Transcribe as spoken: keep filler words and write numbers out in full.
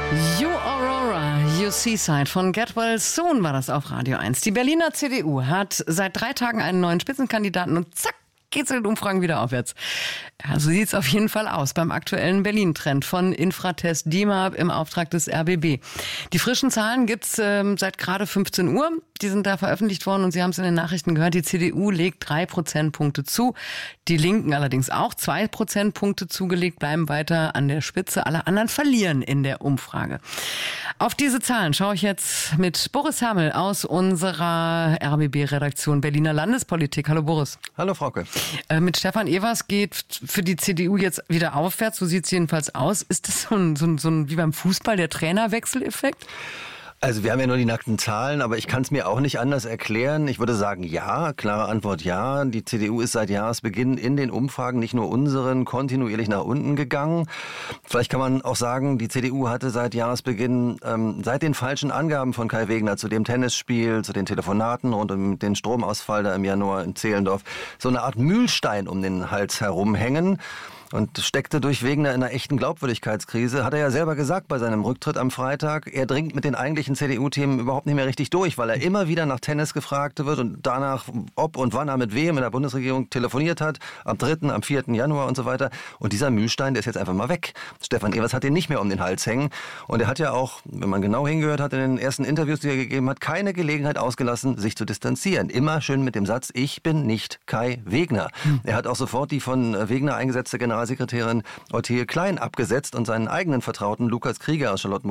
You Aurora, You Seaside von Get Well Soon war das auf Radio eins. Die Berliner C D U hat seit drei Tagen einen neuen Spitzenkandidaten und zack, geht's in den Umfragen wieder aufwärts. Ja, so sieht's auf jeden Fall aus beim aktuellen Berlin-Trend von Infratest D I M A P im Auftrag des R B B. Die frischen Zahlen gibt's ähm, seit gerade fünfzehn Uhr. Die sind da veröffentlicht worden und Sie haben es in den Nachrichten gehört. Die C D U legt drei Prozentpunkte zu. Die Linken allerdings auch zwei Prozentpunkte zugelegt, bleiben weiter an der Spitze. Alle anderen verlieren in der Umfrage. Auf diese Zahlen schaue ich jetzt mit Boris Hermel aus unserer R B B-Redaktion Berliner Landespolitik. Hallo Boris. Hallo Frauke. Äh, mit Stefan Evers geht für die C D U jetzt wieder aufwärts, so sieht es jedenfalls aus. Ist das so ein, so ein, so ein wie beim Fußball der Trainerwechseleffekt? Also wir haben ja nur die nackten Zahlen, aber ich kann es mir auch nicht anders erklären. Ich würde sagen, ja, klare Antwort ja. Die C D U ist seit Jahresbeginn in den Umfragen, nicht nur unseren, kontinuierlich nach unten gegangen. Vielleicht kann man auch sagen, die C D U hatte seit Jahresbeginn, ähm, seit den falschen Angaben von Kai Wegner zu dem Tennisspiel, zu den Telefonaten rund um den Stromausfall da im Januar in Zehlendorf, so eine Art Mühlstein um den Hals herumhängen. Und steckte durch Wegner in einer echten Glaubwürdigkeitskrise. Hat er ja selber gesagt bei seinem Rücktritt am Freitag. Er dringt mit den eigentlichen C D U-Themen überhaupt nicht mehr richtig durch, weil er immer wieder nach Tennis gefragt wird und danach, ob und wann er mit wem in der Bundesregierung telefoniert hat. Am dritten, am vierten Januar und so weiter. Und dieser Mühlstein, der ist jetzt einfach mal weg. Stefan Evers hat den nicht mehr um den Hals hängen. Und er hat ja auch, wenn man genau hingehört hat, in den ersten Interviews, die er gegeben hat, keine Gelegenheit ausgelassen, sich zu distanzieren. Immer schön mit dem Satz, ich bin nicht Kai Wegner. Hm. Er hat auch sofort die von Wegner eingesetzte General Sekretärin Ottilie Klein abgesetzt und seinen eigenen Vertrauten Lukas Krieger aus Charlottenburg